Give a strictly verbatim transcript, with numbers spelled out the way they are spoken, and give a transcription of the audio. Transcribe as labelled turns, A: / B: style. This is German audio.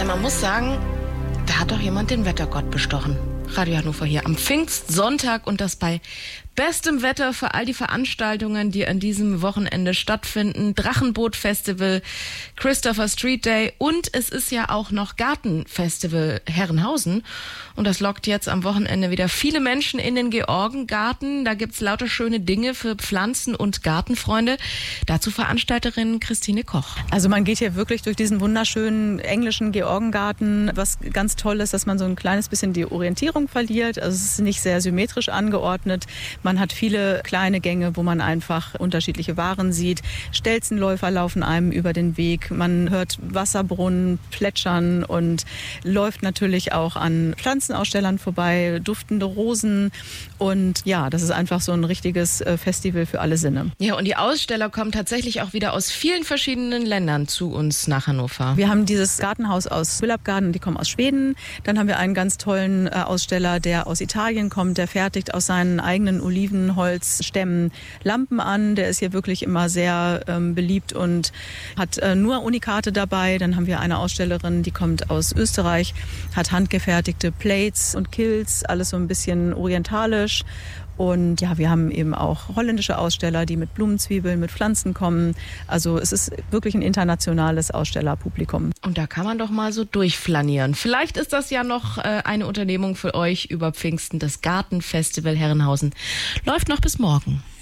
A: man muss sagen, da hat doch jemand den Wettergott bestochen. Radio Hannover hier am Pfingstsonntag und das bei bestem Wetter für all die Veranstaltungen, die an diesem Wochenende stattfinden. Drachenboot-Festival, Christopher Street Day und es ist ja auch noch Gartenfestival Herrenhausen. Und das lockt jetzt am Wochenende wieder viele Menschen in den Georgengarten. Da gibt's lauter schöne Dinge für Pflanzen- und Gartenfreunde. Dazu Veranstalterin Christine Koch.
B: Also man geht hier wirklich durch diesen wunderschönen englischen Georgengarten. Was ganz toll ist, dass man so ein kleines bisschen die Orientierung verliert. Also es ist nicht sehr symmetrisch angeordnet. Man hat viele kleine Gänge, wo man einfach unterschiedliche Waren sieht. Stelzenläufer laufen einem über den Weg. Man hört Wasserbrunnen plätschern und läuft natürlich auch an Pflanzenausstellern vorbei, duftende Rosen. Und ja, das ist einfach so ein richtiges Festival für alle Sinne.
A: Ja, und die Aussteller kommen tatsächlich auch wieder aus vielen verschiedenen Ländern zu uns nach Hannover.
B: Wir haben dieses Gartenhaus aus Willabgarden, die kommen aus Schweden. Dann haben wir einen ganz tollen Aussteller, der aus Italien kommt, der fertigt aus seinen eigenen Olivenholzstämmen Lampen an. Der ist hier wirklich immer sehr ähm, beliebt und hat äh, nur Unikate dabei. Dann haben wir eine Ausstellerin, die kommt aus Österreich, hat handgefertigte Plates und Kills, alles so ein bisschen orientalisch. Und ja, wir haben eben auch holländische Aussteller, die mit Blumenzwiebeln, mit Pflanzen kommen. Also es ist wirklich ein internationales Ausstellerpublikum.
A: Und da kann man doch mal so durchflanieren. Vielleicht ist das ja noch äh, eine Unternehmung für euch über Pfingsten. Das Gartenfestival Herrenhausen läuft noch bis morgen.